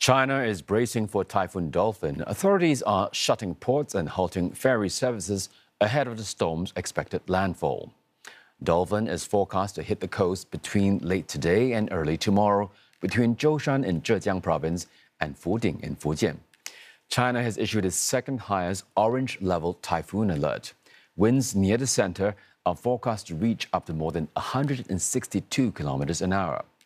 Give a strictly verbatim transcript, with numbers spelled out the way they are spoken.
China is bracing for Typhoon Dolphin. Authorities are shutting ports and halting ferry services ahead of the storm's expected landfall. Dolphin is forecast to hit the coast between late today and early tomorrow, between Zhoushan in Zhejiang province and Fuding in Fujian. China has issued its second highest orange-level typhoon alert. Winds near the center are forecast to reach up to more than one hundred sixty-two kilometers an hour.